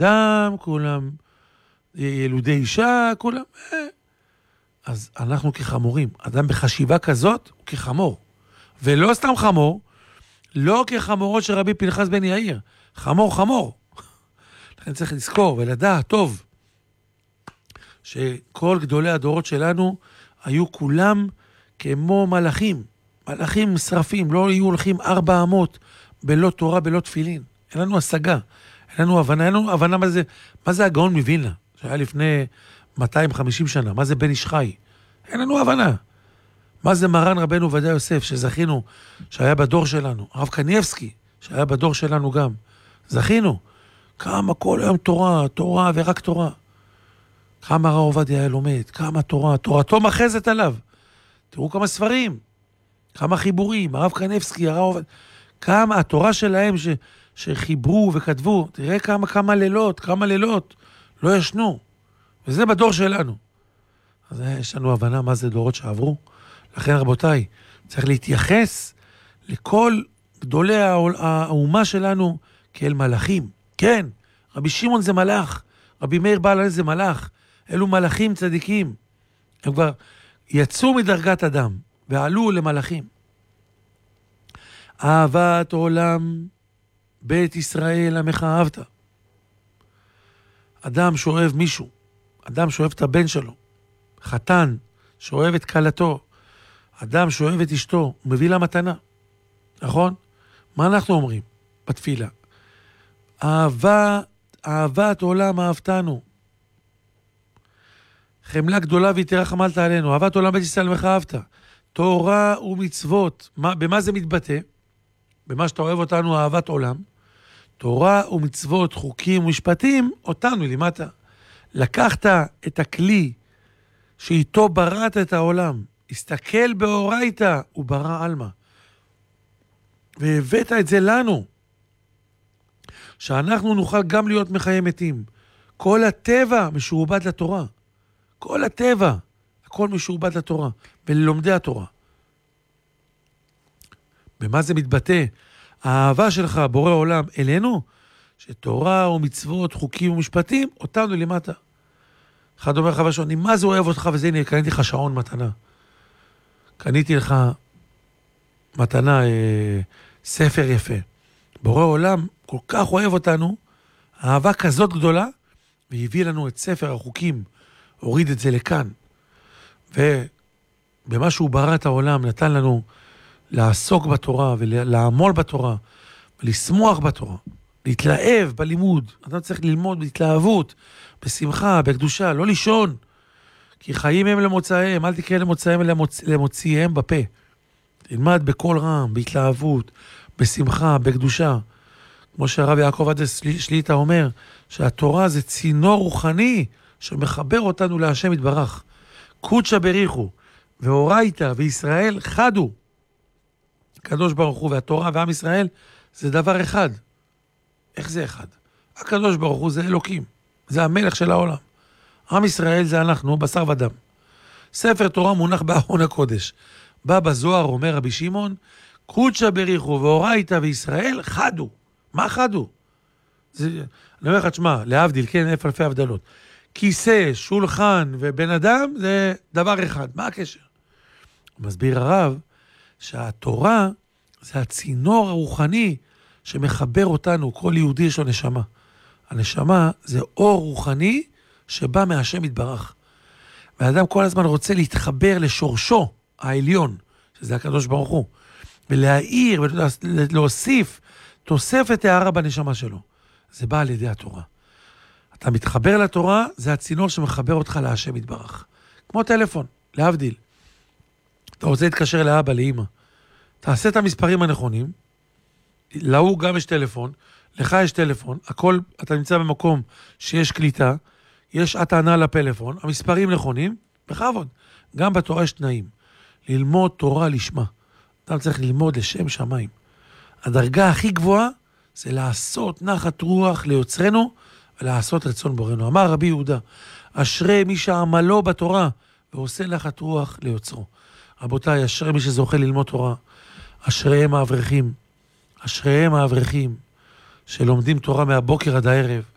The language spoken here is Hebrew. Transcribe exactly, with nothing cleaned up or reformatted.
אדם, כולם ילודי אישה, כולם... אז אנחנו כחמורים. אדם בחשיבה כזאת הוא כחמור. ולא סתם חמור, לא כחמורות של רבי פנחס בן יאיר. חמור חמור. לכן צריך לזכור ולדעת טוב שכל גדולי הדורות שלנו היו כולם כמו מלאכים. מלאכים שרפים, לא היו הולכים ארבע אמות בלא תורה, בלא תפילין. אין לנו השגה, אין לנו הבנה, אין לנו הבנה מה זה, מה זה הגאון מווילנה, שהיה לפני מאתיים וחמישים שנה, מה זה בן איש חי. אין לנו הבנה. מה זה מרן רבנו עובדיה יוסף, שזכינו, שהיה בדור שלנו, הרב קניבסקי, שהיה בדור שלנו גם, זכינו, כמה כל היום תורה, תורה ורק תורה. כמה הרב עובדיה היה לומד, כמה תורה, תורתו מחזת עליו. תראו כמה ספרים, כמה חיבורים, הרב קניבסקי, הרב עובדיה, כמה התורה שלהם ש, שחיברו וכתבו, תראה כמה, כמה לילות, כמה לילות, לא ישנו. וזה בדור שלנו. אז יש לנו הבנה מה זה דורות שעברו. לכן רבותיי, צריך להתייחס לכל גדולי האומה שלנו כאל מלאכים. כן, רבי שמעון זה מלאך, רבי מאיר בעל הנס זה מלאך, אלו מלאכים צדיקים. הם כבר יצאו מדרגת אדם ועלו למלאכים. אהבת עולם בית ישראל עמך אהבת. אדם שאוהב מישהו, אדם שאוהב את הבן שלו, חתן שאוהב את כלתו, אדם שאוהב את אשתו, הוא מביא לה מתנה. נכון? מה אנחנו אומרים בתפילה? אהבה, אהבת עולם אהבתנו. חמלה גדולה ויתרה חמלת עלינו. אהבת עולם בית ישראל עמך אהבת. תורה ומצוות. מה, במה זה מתבטא? במה שאתה אוהב אותנו אהבת עולם. תורה ומצוות, חוקים ומשפטים, אותנו למטה. לקחת את הכלי שאיתו בראת את העולם. הסתכל באורייתא וברא אלמה. והבאת את זה לנו. שאנחנו נוכל גם להיות מחיי מתים. כל הטבע משועבד לתורה. כל הטבע, הכל משועבד לתורה. וללומדי התורה. במה זה מתבטא? האהבה שלך, בורא עולם, אלינו, שתורה ומצוות, חוקים ומשפטים, אותנו למטה. אחד אומר לך בשעון, אני מה זה אוהב אותך, וזה הנה, קניתי לך שעון מתנה. קניתי לך מתנה, אה, ספר יפה. בורא עולם כל כך אוהב אותנו, אהבה כזאת גדולה, והביא לנו את ספר החוקים, הוריד את זה לכאן. ובמה שהוא ברא את העולם, נתן לנו לעסוק בתורה, ולעמול בתורה, ולשמוח בתורה, להתלהב בלימוד. אתה צריך ללמוד בהתלהבות, בשמחה, בקדושה, לא לישון. כי חיים הם למוצאיהם, אל תקרא למוצאיהם אלא למוצ... למוציאיהם בפה. תלמד בכל רם, בהתלהבות, בשמחה, בקדושה. כמו שהרב יעקב עדס שליטה אומר, שהתורה זה צינור רוחני שמחבר אותנו להשם יתברך. קודשא בריחו, ואורייתא וישראל חדו. הקדוש ברוך הוא והתורה ועם ישראל זה דבר אחד. איך זה אחד? הקדוש ברוך הוא זה אלוקים, זה המלך של העולם. עם ישראל זה אנחנו, בשר ודם. ספר תורה מונח בארון הקודש. בא בזוהר, אומר רבי שמעון, קודשא בריחו ואורייתא וישראל חדו. מה חדו? זה, אני אומר לך, תשמע, להבדיל, כן, אלף אלפי הבדלות. כיסא, שולחן ובן אדם זה דבר אחד. מה הקשר? מסביר הרב שהתורה זה הצינור הרוחני שמחבר אותנו, כל יהודי יש לו נשמה. הנשמה זה אור רוחני שבא מהשם יתברך. והאדם כל הזמן רוצה להתחבר לשורשו העליון, שזה הקדוש ברוך הוא, ולהאיר ולהוסיף תוספת הערה בנשמה שלו. זה בא על ידי התורה. אתה מתחבר לתורה, זה הצינור שמחבר אותך להשם יתברך. כמו טלפון, להבדיל. אתה רוצה להתקשר לאבא, לאמא. תעשה את המספרים הנכונים, להוא גם יש טלפון, לך יש טלפון, הכל, אתה נמצא במקום שיש קליטה, יש את ענה לפלאפון, המספרים נכונים, בכבוד. גם בתורה יש תנאים. ללמוד תורה לשמה. אתה צריך ללמוד לשם שמיים. הדרגה הכי גבוהה זה לעשות נחת רוח ליוצרנו, ולעשות רצון בורנו. אמר רבי יהודה, אשרי מי שעמלו בתורה, ועושה נחת רוח ליוצרו. רבותיי, אשרי מי שזוכה ללמוד תורה, אשריהם האברכים, אשריהם האברכים, שלומדים תורה מהבוקר עד הערב,